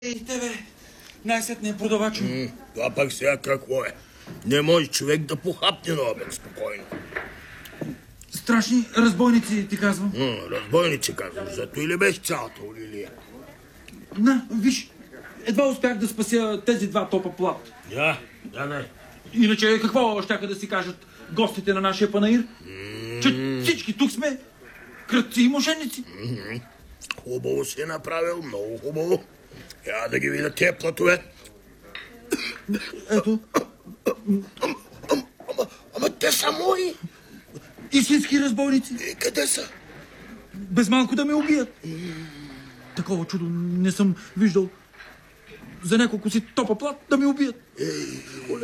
Ей, тебе, най-сетне продавачо. Това пак сега какво е? Не може човек да похапне на обед спокойно. Страшни разбойници, ти казвам. Разбойници казваш, зато или беше цялата олилия? На, виж, едва успях да спася тези два топа плат. Да. Иначе какво щяха да си кажат гостите на нашия панаир? Че всички тук сме крадци и мошенници. Хубаво си направил, много хубаво. Я да ги видя тия платове. Ето. Ама те са мои. Истински разбойници. И къде са? Без малко да ме убият. Такова чудо не съм виждал. За няколко си топа плат да ме убият. Оле.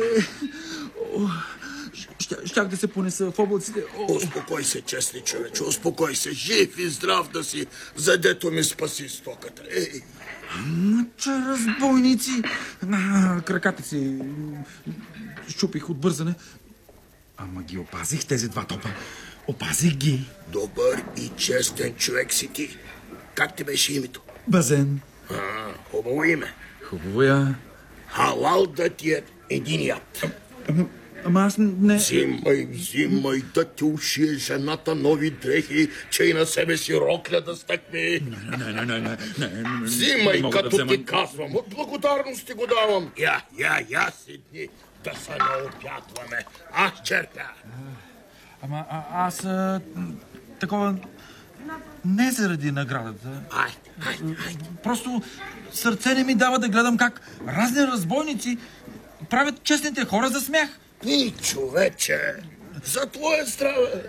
Щях да се понеса в облаците. Успокой се, честни човече, успокой се. Жив и здрав да си, задето ми спаси стоката. Че разбойници. Краката си щупих от бързане. Ама ги опазих тези два топа. Опазих ги. Добър и честен човек си ти. Как ти беше името? Базен. Хубаво име. Хубаво я. Халал да ти е единият. Ама аз не... Взимай да ти ушие жената нови дрехи, че и на себе си рокля да стъкне. Не. Взимай, като ти казвам. От благодарност ти го давам. Я седни, да се не опятваме. Аз черпя. Ама аз... такова... Не заради наградата. Айде. Просто сърце не ми дава да гледам как разни разбойници правят честните хора за смях. И, човече, за твое здраве.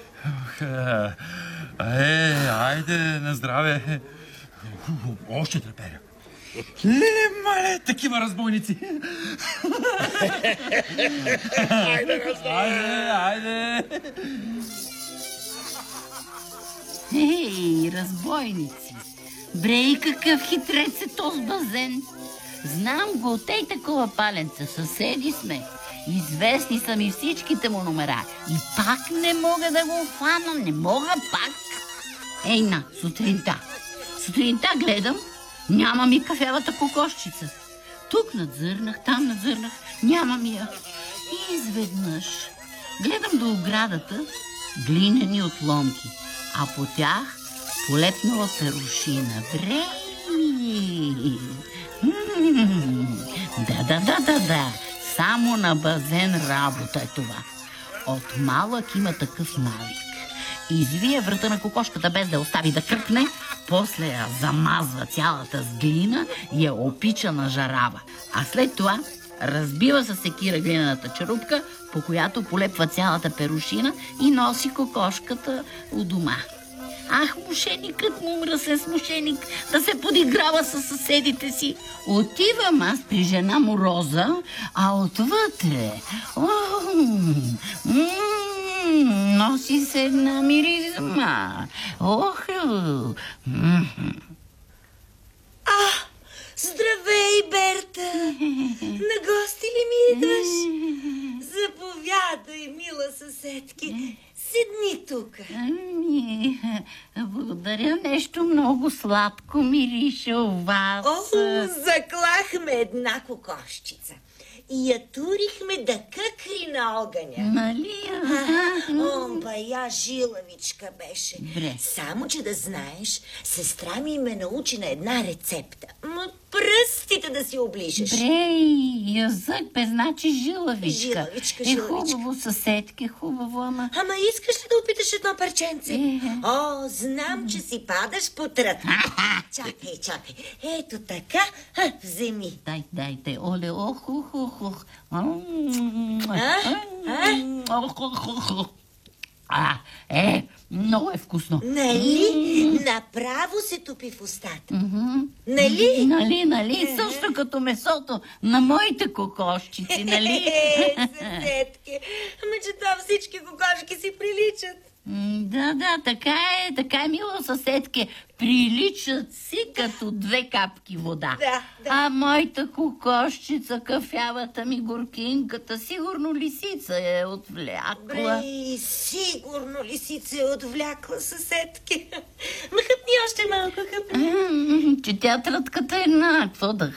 Айде, на здраве. Още треперя. Леле, мале, такива разбойници. Айде, на здраве. Айде. Ей, разбойници! Брей, какъв хитрец е този Базен! Знам го, тъй такова паленца, съседи сме. Известни са ми всичките му номера. И пак не мога да го хвана, не мога пак. Ей, сутринта гледам, няма ми кафявата кокошчица. Тук надзърнах, там надзърнах, няма ми я. И изведнъж гледам до оградата глинени отломки, а по тях полепнала перушина. Брей! Да. Само на Базен работа е това. От малък има такъв навик. Извие врата на кокошката без да остави да кръпне, после я замазва цялата с глина и я опича на жарава. А след това разбива със секира глинаната черупка, по която полепва цялата перушина и носи кокошката у дома. Ах, мошеникът му мръсен с мошеник, да се подиграва със съседите си. Отивам аз при жена му Роза, а отвътре носи се една миризма. Здравей, Берта! На гости ли ми идваш? Заповядай, мила съседки. Седни тук. Благодаря, нещо много сладко мирише у вас. Заклахме една кокошчица и я турихме да къкри на огъня. Нали? Бая жилавичка беше. Бре. Само, че да знаеш, сестра ми ме научи на една рецепта. Пръстите да си оближеш. Язък бе, значи жилавичка. Жилавичка. Хубаво, съседки, хубаво, ама... Ама искаш ли да опиташ едно парченце? Знам, че си падаш по трът. Чакай. Ето така. Вземи. Дайте, оле, много е вкусно. Нали? Направо се топи в устата. Нали? Нали? Също като месото на моите кокошчици, нали? Съседки. Ама че това всички кокошки си приличат. Да, така е, мило съседке. Приличат си като 2 капки вода. Да. А моята кокошчица, кафявата ми горкинката, сигурно лисица е отвлякла. Сигурно лисица е отвлякла съседки. Махът ми още малко, хъпни. Че тя трътката е една, какво да